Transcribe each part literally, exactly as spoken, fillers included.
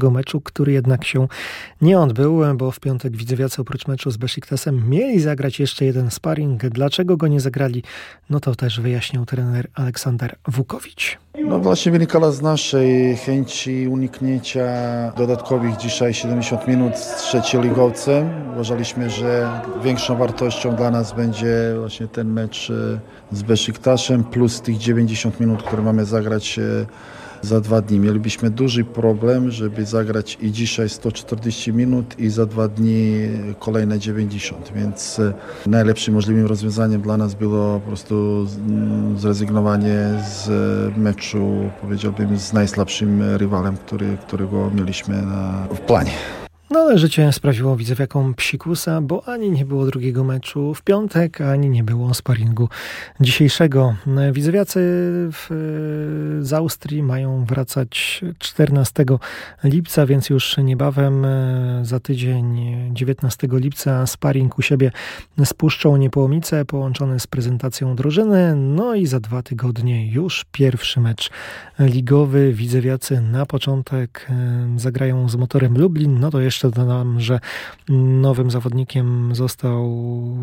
meczu, który jednak się nie odbył, bo w piątek widzowiacy oprócz meczu z Besziktasem mieli zagrać jeszcze jeden sparring. Dlaczego go nie zagrali? No to też wyjaśnił trener Aleksander Wukowicz. No właśnie wynikała z naszej chęci uniknięcia dodatkowych dzisiaj siedemdziesiąt minut z trzecioligowcem. Uważaliśmy, że większą wartością dla nas będzie właśnie ten mecz z Besziktasem plus tych dziewięćdziesiąt minut, które mamy zagrać za dwa dni. Mielibyśmy duży problem, żeby zagrać i dzisiaj sto czterdzieści minut i za dwa dni kolejne dziewięćdziesiąt, więc najlepszym możliwym rozwiązaniem dla nas było po prostu zrezygnowanie z meczu, powiedziałbym, z najsłabszym rywalem, który, którego mieliśmy na, w planie. No ale życie sprawiło widzowiakom psikusa, bo ani nie było drugiego meczu w piątek, ani nie było sparingu dzisiejszego. Widzowiacy w, z Austrii mają wracać czternastego lipca, więc już niebawem za tydzień, dziewiętnastego lipca, sparing u siebie z Puszczą Niepołomice połączony z prezentacją drużyny. No i za dwa tygodnie już pierwszy mecz ligowy. Widzowiacy na początek zagrają z Motorem Lublin. No to jeszcze dodam, że nowym zawodnikiem został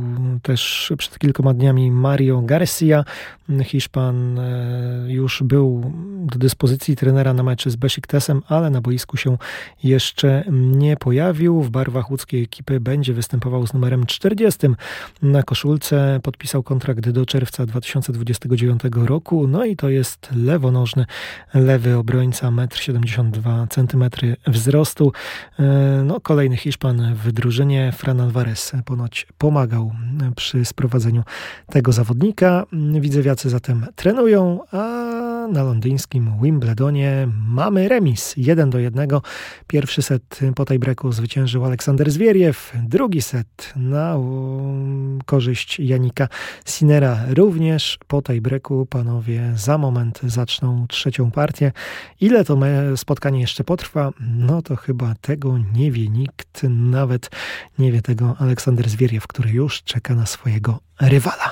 też przed kilkoma dniami Mario Garcia. Hiszpan już był do dyspozycji trenera na mecz z Besziktasem, ale na boisku się jeszcze nie pojawił. W barwach łódzkiej ekipy będzie występował z numerem czterdziestym na koszulce. Podpisał kontrakt do czerwca dwa tysiące dwudziestego dziewiątego roku. No i to jest lewonożny, lewy obrońca, metr siedemdziesiąt dwa centymetry wzrostu. No, kolejny Hiszpan w drużynie. Fran Alvarez ponoć pomagał przy sprowadzeniu tego zawodnika. Widzowiacy zatem trenują, a na londyńskim Wimbledonie mamy remis jeden do jednego. Pierwszy set po tiebreaku zwyciężył Aleksander Zwieriew. Drugi set na korzyść Janika Sinnera również po tiebreaku. Panowie za moment zaczną trzecią partię. Ile to spotkanie jeszcze potrwa? No to chyba tego nie wie nikt. Nawet nie wie tego Aleksander Zwieriew, który już czeka na swojego rywala.